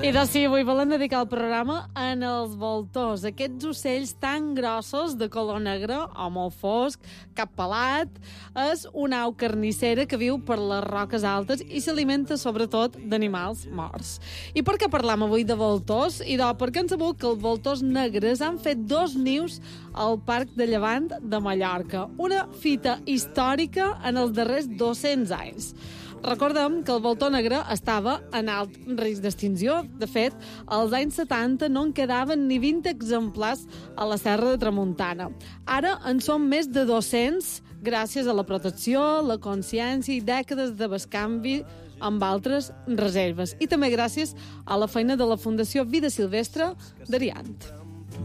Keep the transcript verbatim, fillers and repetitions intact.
I doncs sí, avui volem dedicar el programa en els voltors, aquests ocells tan grossos de color negre o molt fosc, cap pelat. És una au carnissera que viu per les roques altes i s'alimenta sobretot d'animals morts. I per què parlam avui de voltors? I doncs perquè hem sabut que els voltors negres han fet dos nius al Parc de Llevant de Mallorca, una fita històrica en els darrers dos-cents anys. Recordem que el voltor negre estava en alt risc d'extinció. De fet, als anys setanta no en quedaven ni vint exemplars a la Serra de Tramuntana. Ara en són més de dos-cents gràcies a la protecció, la consciència i dècades de bescanvi amb altres reserves. I també gràcies a la feina de la Fundació Vida Silvestre d'Ariant.